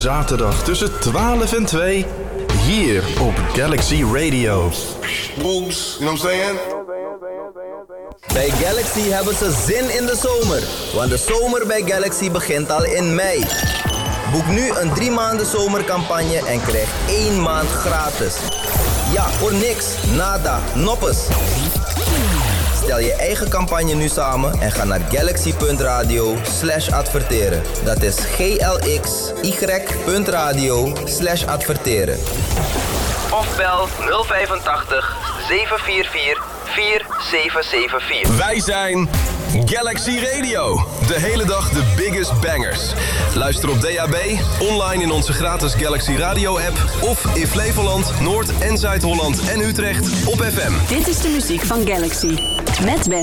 Zaterdag tussen 12 en 2, hier op Galaxy Radio. Booms, you know what I'm saying? Bij Galaxy hebben ze zin in de zomer, want de zomer bij Galaxy begint al in mei. Boek nu een 3 maanden zomercampagne en krijg 1 maand gratis. Ja, voor niks, nada, noppes. Stel je eigen campagne nu samen en ga naar galaxy.radio/adverteren. Dat is glxy.radio/adverteren. Of bel 085 744 4774. Wij zijn Galaxy Radio. De hele dag de biggest bangers. Luister op DAB, online in onze gratis Galaxy Radio app of in Flevoland, Noord- en Zuid-Holland en Utrecht op FM. Dit is de muziek van Galaxy. Met